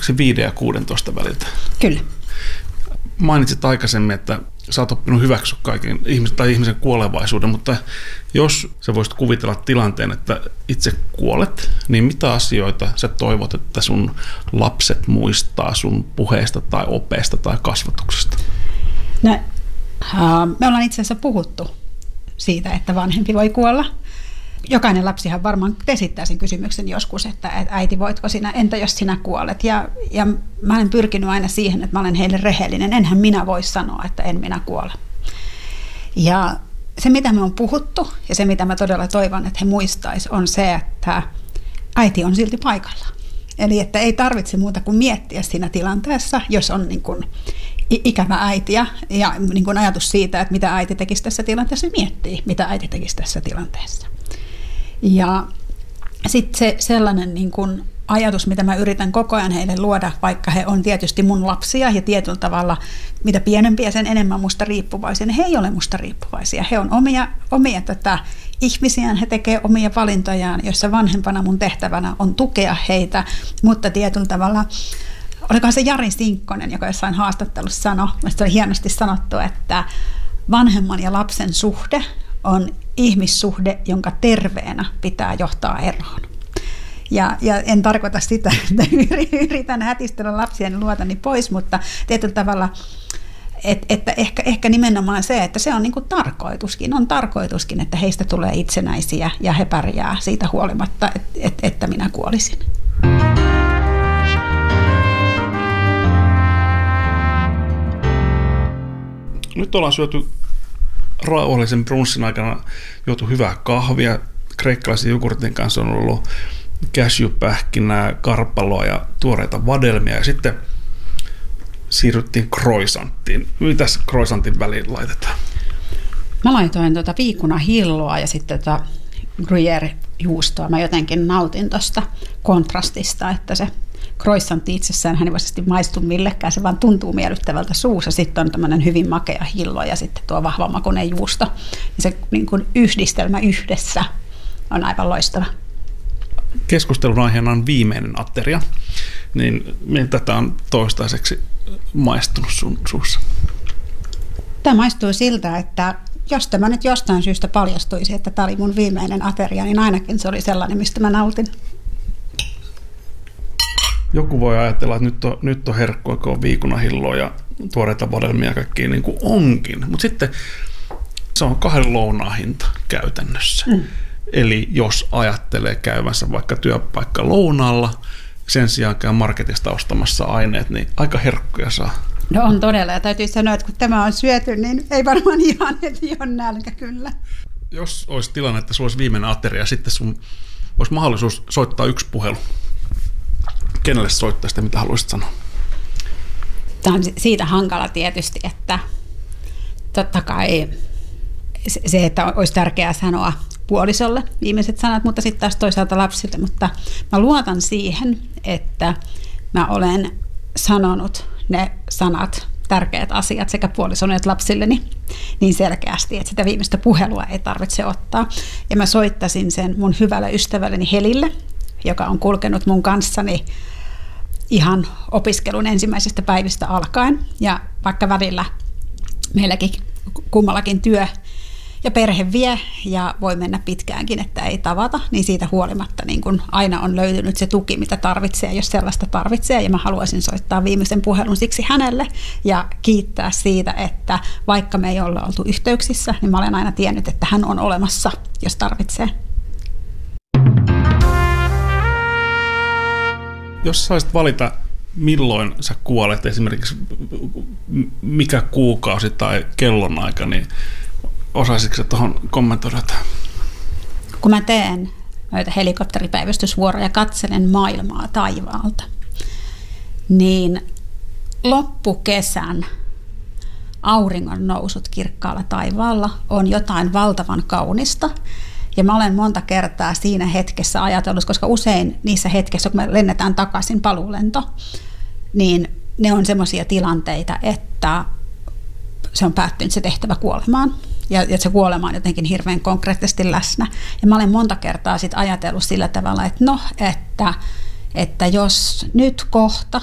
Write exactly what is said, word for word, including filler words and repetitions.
oliko se viiden ja kuudentoista väliltä? Kyllä. Mainitsit aikaisemmin, että sä oot oppinut hyväksyä kaiken ihmisen, tai ihmisen kuolevaisuuden, mutta jos sä voisit kuvitella tilanteen, että itse kuolet, niin mitä asioita sä toivot, että sun lapset muistaa sun puheesta tai opeesta tai kasvatuksesta? No, me ollaan itse asiassa puhuttu siitä, että vanhempi voi kuolla. Jokainen lapsihan varmaan esittää sen kysymyksen joskus, että äiti, voitko sinä, entä jos sinä kuolet? Ja, ja mä olen pyrkinyt aina siihen, että mä olen heille rehellinen. Enhän minä voi sanoa, että en minä kuole. Ja se, mitä me on puhuttu ja se, mitä mä todella toivon, että he muistaisi, on se, että äiti on silti paikalla. Eli että ei tarvitse muuta kuin miettiä siinä tilanteessa, jos on niin kuin ikävä äitiä ja niin kuin ajatus siitä, että mitä äiti tekisi tässä tilanteessa, miettii, mitä äiti tekisi tässä tilanteessa. Ja sitten se sellainen niin kuin ajatus, mitä mä yritän koko ajan heille luoda, vaikka he on tietysti mun lapsia ja tietyllä tavalla, mitä pienempiä sen enemmän musta riippuvaisia, niin he ei ole musta riippuvaisia. He on omia, omia tätä ihmisiään, he tekee omia valintojaan, joissa vanhempana mun tehtävänä on tukea heitä, mutta tietyllä tavalla, olikohan se Jari Sinkkonen, joka jossain haastattelussa sanoi, se oli hienosti sanottu, että vanhemman ja lapsen suhde on ihmissuhde, jonka terveenä pitää johtaa eroon. Ja, ja en tarkoita sitä, että yritän hätistellä lapsieni luotani pois, mutta tietyllä tavalla, et, että ehkä, ehkä nimenomaan se, että se on niin kuin tarkoituskin. On tarkoituskin, että heistä tulee itsenäisiä ja he pärjää siitä huolimatta, et, et, että minä kuolisin. Nyt ollaan syöty rauhallisen brunssin aikana, juotu hyvää kahvia. Kreikkalaisen jogurtin kanssa on ollut cashewpähkinää, karpaloa ja tuoreita vadelmia. Ja sitten siirryttiin croissanttiin. Mitäs croissantin väliin laitetaan? Mä laitoin tuota viikunahilloa ja sitten tuota gruyère-juustoa. Mä jotenkin nautin tuosta kontrastista, että se croissantti itsessään hän ei varsinaisesti maistu millekään, se vaan tuntuu miellyttävältä suussa. Sitten on tämmöinen hyvin makea hillo ja sitten tuo vahvamakuinen juusto. Ja se niin kuin yhdistelmä yhdessä on aivan loistava. Keskustelun aiheena on viimeinen ateria, niin miltä tätä on toistaiseksi maistunut sun suussa? Tämä maistuu siltä, että jos tämä nyt jostain syystä paljastuisi, että tämä oli mun viimeinen ateria, niin ainakin se oli sellainen, mistä mä nautin. Joku voi ajatella, että nyt on, nyt on herkkua, kun on viikunahilloa ja tuoreita vadelmia ja kaikki niin kuin onkin, mutta sitten se on kahden lounaan hinta käytännössä. Mm. Eli jos ajattelee käyvänsä vaikka työpaikka lounaalla, sen sijaan käy marketista ostamassa aineet, niin aika herkkuja saa. No on todella, ja täytyy sanoa, että kun tämä on syöty, niin ei varmaan ihan heti ole nälkä kyllä. Jos olisi tilanne, että sulla olisi viimeinen ateria ja sitten sun olisi mahdollisuus soittaa yksi puhelu, kenelle soittaa sitä, mitä haluaisit sanoa? Tämä on siitä hankala tietysti, että totta kai se, että olisi tärkeää sanoa puolisolle viimeiset sanat, mutta sitten taas toisaalta lapsille. Mutta mä luotan siihen, että mä olen sanonut ne sanat, tärkeät asiat sekä puolisolle että lapsilleni niin selkeästi, että sitä viimeistä puhelua ei tarvitse ottaa. Ja mä soittasin sen mun hyvälle ystävälleni Helille, joka on kulkenut mun kanssani ihan opiskelun ensimmäisestä päivistä alkaen. Ja vaikka välillä meilläkin kummallakin työ ja perhe vie ja voi mennä pitkäänkin, että ei tavata, niin siitä huolimatta niin kun aina on löytynyt se tuki, mitä tarvitsee, jos sellaista tarvitsee. Ja mä haluaisin soittaa viimeisen puhelun siksi hänelle ja kiittää siitä, että vaikka me ei olla oltu yhteyksissä, niin mä olen aina tiennyt, että hän on olemassa, jos tarvitsee. Jos saisit valita, milloin sä kuolet, esimerkiksi mikä kuukausi tai kellonaika, niin osaisitko sä tuohon kommentoida? Kun mä teen noita helikopteripäivystysvuoroja, katselen maailmaa taivaalta, niin loppukesän auringon nousut kirkkaalla taivaalla on jotain valtavan kaunista. Ja mä olen monta kertaa siinä hetkessä ajatellut, koska usein niissä hetkissä, kun me lennetään takaisin paluulento, niin ne on semmoisia tilanteita, että se on päättynyt se tehtävä kuolemaan. Ja, ja se kuolema on jotenkin hirveän konkreettisesti läsnä. Ja mä olen monta kertaa sit ajatellut sillä tavalla, että no, että, että jos nyt kohta